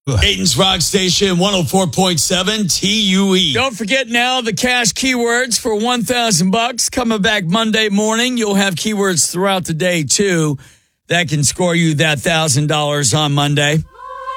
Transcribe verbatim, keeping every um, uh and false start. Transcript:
Dayton's Rock Station, one oh four point seven T U E. Don't forget now the cash keywords for one thousand bucks coming back Monday morning. You'll have keywords throughout the day, too, that can score you that one thousand dollars on Monday.